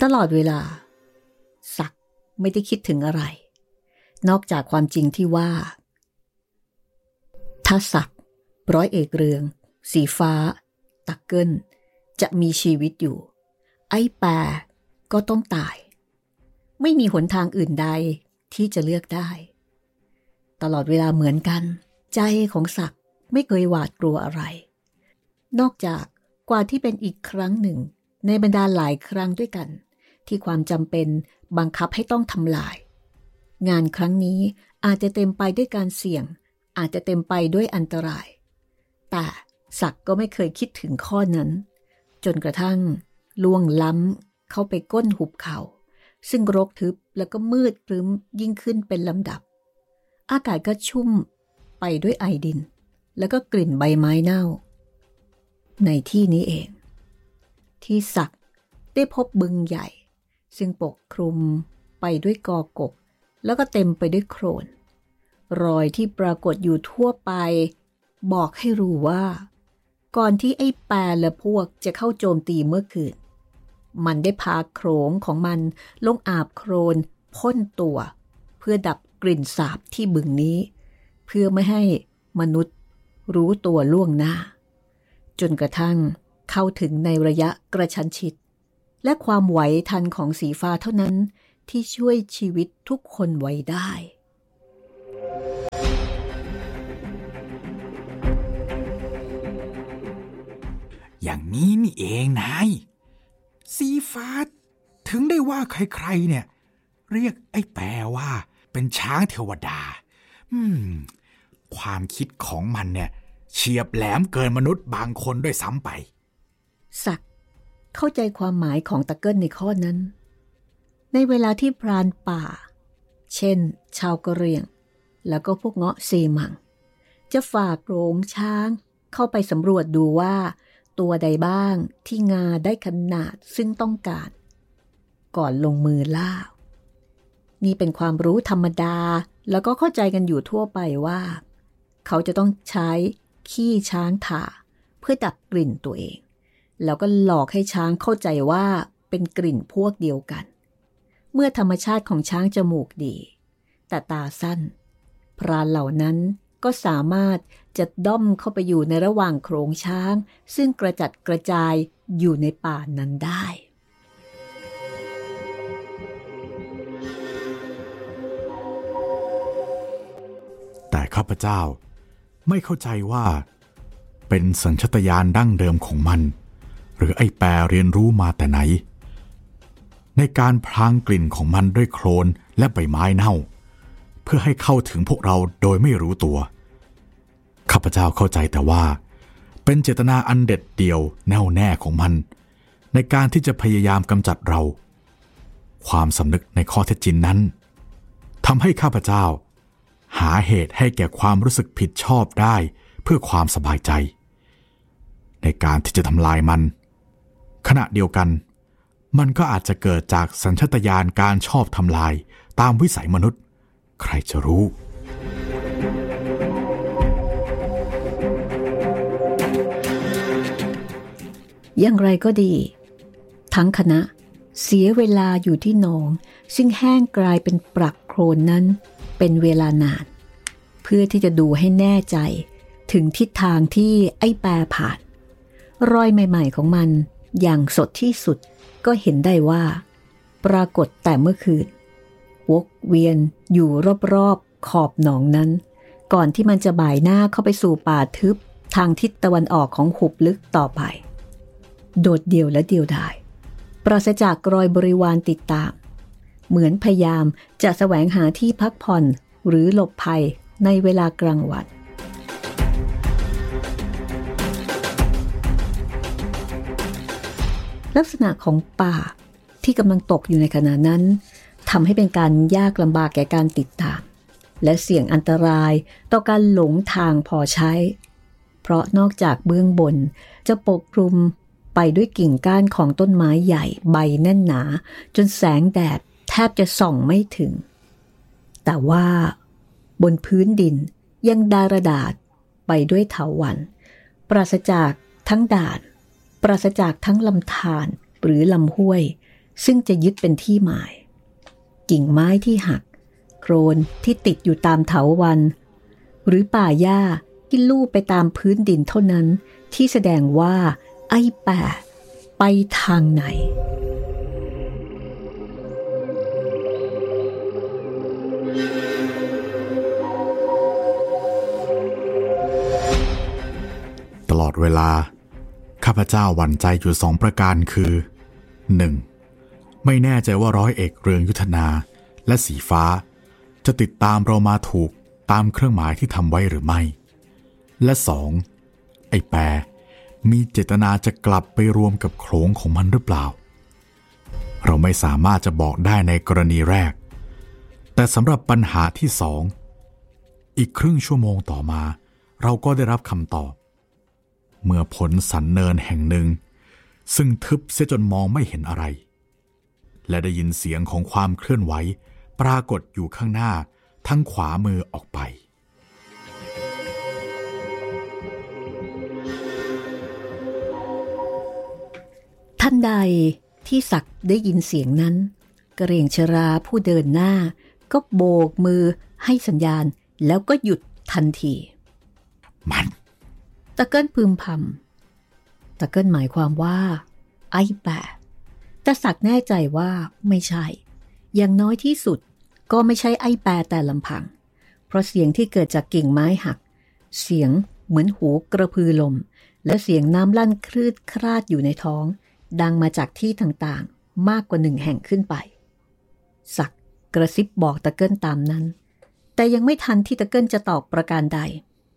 ลอดเวลาศักดิ์ไม่ได้คิดถึงอะไรนอกจากความจริงที่ว่าถ้าศักดิ์ร้อยเอกเรืองสีฟ้าตักเกิลจะมีชีวิตอยู่ไอ้แปรก็ต้องตายไม่มีหนทางอื่นใดที่จะเลือกได้ตลอดเวลาเหมือนกันใจของศักดิ์ไม่เคยหวาดกลัวอะไรนอกจากกว่าที่เป็นอีกครั้งหนึ่งในบรรดาหลายครั้งด้วยกันที่ความจำเป็นบังคับให้ต้องทำลายงานครั้งนี้อาจจะเต็มไปด้วยการเสี่ยงอาจจะเต็มไปด้วยอันตรายแต่ศักดิ์ก็ไม่เคยคิดถึงข้อนั้นจนกระทั่งล่วงล้ำเข้าไปก้นหุบเขาซึ่งรกทึบแล้วก็มืดครึ้มยิ่งขึ้นเป็นลำดับอากาศก็ชุ่มไปด้วยไอดินแล้วก็กลิ่นใบไม้เน่าในที่นี้เองที่ศักดิ์ได้พบบึงใหญ่ซึ่งปกคลุมไปด้วยกอกกแล้วก็เต็มไปด้วยโคลนรอยที่ปรากฏอยู่ทั่วไปบอกให้รู้ว่าก่อนที่ไอ้แปรและพวกจะเข้าโจมตีเมื่อคืนมันได้พาโขลงของมันลงอาบโคลนพ่นตัวเพื่อดับกลิ่นสาบที่บึงนี้เพื่อไม่ให้มนุษย์รู้ตัวล่วงหน้าจนกระทั่งเข้าถึงในระยะกระชั้นชิดและความไหวทันของสีฟ้าเท่านั้นที่ช่วยชีวิตทุกคนไว้ได้อย่างนี้นี่เองนายสีฟ้าถึงได้ว่าใครๆเนี่ยเรียกไอ้แปรว่าเป็นช้างเทวดาความคิดของมันเนี่ยเฉียบแหลมเกินมนุษย์บางคนด้วยซ้ำไปศักดิ์เข้าใจความหมายของตะเกิลในข้อนั้นในเวลาที่พรานป่าเช่นชาวกะเหรี่ยงแล้วก็พวกเงาะเซมังจะฝ่าโขลงช้างเข้าไปสำรวจดูว่าตัวใดบ้างที่งาได้ขนาดซึ่งต้องการก่อนลงมือล่านี่เป็นความรู้ธรรมดาแล้วก็เข้าใจกันอยู่ทั่วไปว่าเขาจะต้องใช้ขี้ช้างถ่าเพื่อดับกลิ่นตัวเองแล้วก็หลอกให้ช้างเข้าใจว่าเป็นกลิ่นพวกเดียวกันเมื่อธรรมชาติของช้างจมูกดีแต่ตาสั้นพรานเหล่านั้นก็สามารถจะด้อมเข้าไปอยู่ในระหว่างโขลงช้างซึ่งกระจัดกระจายอยู่ในป่านั้นได้แต่ข้าพเจ้าไม่เข้าใจว่าเป็นสัญชาตญาณดั้งเดิมของมันหรือไอ้แปรเรียนรู้มาแต่ไหนในการพรางกลิ่นของมันด้วยโคลนและใบไม้เน่าเพื่อให้เข้าถึงพวกเราโดยไม่รู้ตัวข้าพเจ้าเข้าใจแต่ว่าเป็นเจตนาอันเด็ดเดี่ยวแน่วแน่ของมันในการที่จะพยายามกำจัดเราความสำนึกในข้อเท็จจริงนั้นทำให้ข้าพเจ้าหาเหตุให้แก่ความรู้สึกผิดชอบได้เพื่อความสบายใจในการที่จะทำลายมันขณะเดียวกันมันก็อาจจะเกิดจากสัญชาตญาณการชอบทำลายตามวิสัยมนุษย์ใครจะรู้อย่างไรก็ดีทั้งคณะเสียเวลาอยู่ที่หนองซึ่งแห้งกลายเป็นปรักโคลนนั้นเป็นเวลานานเพื่อที่จะดูให้แน่ใจถึงทิศทางที่ไอ้แปรผ่านรอยใหม่ๆของมันอย่างสดที่สุดก็เห็นได้ว่าปรากฏแต่เมื่อคืนวกเวียนอยู่รอบๆขอบหนองนั้นก่อนที่มันจะบ่ายหน้าเข้าไปสู่ป่าทึบทางทิศตะวันออกของหุบลึกต่อไปโดดเดี่ยวและเดียวดายปราศจากรอยบริวารติดตามเหมือนพยายามจะแสวงหาที่พักผ่อนหรือหลบภัยในเวลากลางวันลักษณะของป่าที่กำลังตกอยู่ในขณะนั้นทำให้เป็นการยากลำบากแก่การติดตามและเสี่ยงอันตรายต่อการหลงทางพอใช้เพราะนอกจากเบื้องบนจะปกคลุมไปด้วยกิ่งก้านของต้นไม้ใหญ่ใบแน่นหนาจนแสงแดดแทบจะส่องไม่ถึงแต่ว่าบนพื้นดินยังดารดาษไปด้วยเถาวัลย์ปราศจากทั้งด่านปราศจากทั้งลำธารหรือลำห้วยซึ่งจะยึดเป็นที่หมายกิ่งไม้ที่หักโคลนที่ติดอยู่ตามเถาวัลย์หรือป่าหญ้าที่ลู่ไปตามพื้นดินเท่านั้นที่แสดงว่าไอ้แปะไปทางไหนตลอดเวลาข้าพเจ้าหวั่นใจอยู่2 ประการคือ 1. ไม่แน่ใจว่าร้อยเอกเรืองยุทธนาและสีฟ้าจะติดตามเรามาถูกตามเครื่องหมายที่ทำไว้หรือไม่และ 2. ไอ้แปรมีเจตนาจะกลับไปรวมกับโขลงของมันหรือเปล่าเราไม่สามารถจะบอกได้ในกรณีแรกแต่สำหรับปัญหาที่ 2อีกครึ่งชั่วโมงต่อมาเราก็ได้รับคำตอบเมื่อผลสันเนินแห่งหนึ่งซึ่งทึบเสียจนมองไม่เห็นอะไรและได้ยินเสียงของความเคลื่อนไหวปรากฏอยู่ข้างหน้าทั้งขวามือออกไปทันใดที่ศักดิ์ได้ยินเสียงนั้นกระเหรี่ยงชราผู้เดินหน้าก็โบกมือให้สัญญาณแล้วก็หยุดทันทีมันตะเกิ้ลพึมพำตะเกิ้ลหมายความว่าไอ้แปะแต่ศักดิ์แน่ใจว่าไม่ใช่อย่างน้อยที่สุดก็ไม่ใช่ไอ้แปะแต่ลำพังเพราะเสียงที่เกิดจากกิ่งไม้หักเสียงเหมือนหูกระพือลมและเสียงน้ำลั่นคลืดคลาดอยู่ในท้องดังมาจากที่ต่างๆมากกว่า1 แห่งขึ้นไปศักดิ์กระซิบบอกตะเกิ้ลตามนั้นแต่ยังไม่ทันที่ตะเกิ้ลจะตอบประการใด